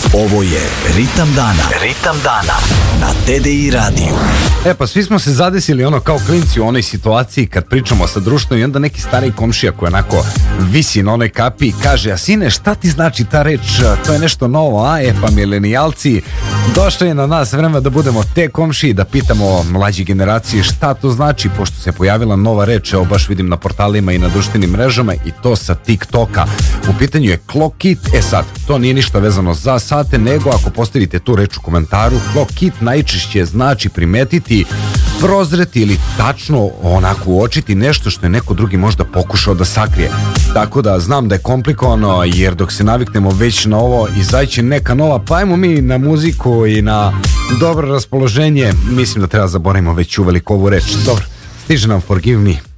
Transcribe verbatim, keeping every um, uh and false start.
Ovo je Ritam dana. Ritam dana na T D I radiju. E pa svi smo se zadesili ono kao klinci u onoj situaciji kad pričamo sa društvom i onda neki stari komšija koji onako visi na onoj kapi i kaže: a sine, šta ti znači ta reč, to je nešto novo, a? E pa milenijalci, došlo je na nas vreme da budemo te komšiji, da pitamo mlađe generacije šta to znači, pošto se pojavila nova reč, evo baš vidim na portalima i na društvenim mrežama, i to sa TikToka. U pitanju je clock it. E sad, to nije ništa vezano za sate, nego ako postavite tu reč u komentaru, clock it najčešće znači primetiti, prozreti ili tačno onako uočiti nešto što je neko drugi možda pokušao da sakrije. Tako da znam da je komplikovano, jer dok se naviknemo već na ovo, izaći neka nova, pa ajmo mi na muziku i na dobro raspoloženje. Mislim da treba zaboravimo već uveliko ovu reč. Dobro, stiže nam Forgive Me.